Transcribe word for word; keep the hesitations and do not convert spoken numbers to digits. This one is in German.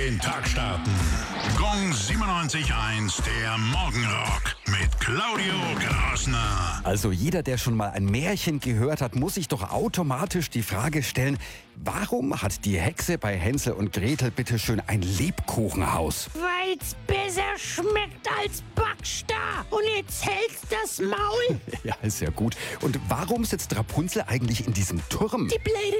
Den Tag starten. Gong siebenundneunzig Komma eins, der Morgenrock mit Claudio Krasner. Also jeder, der schon mal ein Märchen gehört hat, muss sich doch automatisch die Frage stellen, warum hat die Hexe bei Hänsel und Gretel bitteschön ein Lebkuchenhaus? Weil's besser schmeckt als Backstar. Und jetzt hältst das Maul. Ja, ist ja gut. Und warum sitzt Rapunzel eigentlich in diesem Turm? Die blöde